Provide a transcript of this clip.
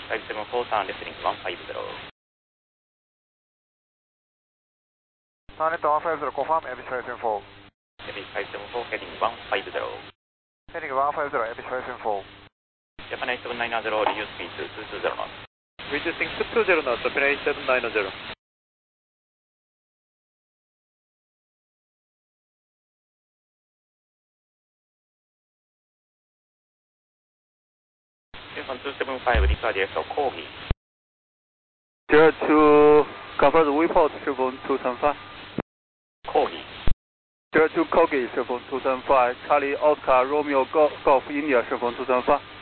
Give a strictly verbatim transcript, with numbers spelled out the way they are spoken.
five seven fourさん listening one five zero。 ターネットone five zero confirm Abyss five seven four。 Abyss five seven four heading one five zero。 heading one five zero Abyss five seven four。 Japan eight seven nine zero reduce speed to two two zero knots。 reducing to two zero knots Japan eight seven nine zero。 Japan two seven five Richard Echo Corgi。 zero two confirm the report Chevron two seven five。 Corgi。 zero two Corgi Chevron two seven five Charlie Oscar Romeo Golf India Chevron two seven five。